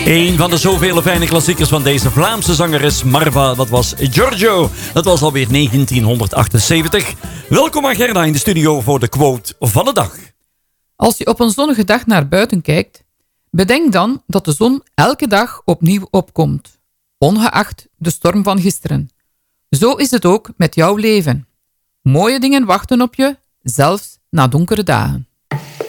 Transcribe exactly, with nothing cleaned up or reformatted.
Een van de zoveel fijne klassiekers van deze Vlaamse zangeres Marva, dat was Giorgio. Dat was alweer negentienhonderdachtenzeventig. Welkom aan Gerda in de studio voor de quote van de dag. Als je op een zonnige dag naar buiten kijkt, bedenk dan dat de zon elke dag opnieuw opkomt, ongeacht de storm van gisteren. Zo is het ook met jouw leven. Mooie dingen wachten op je, zelfs na donkere dagen.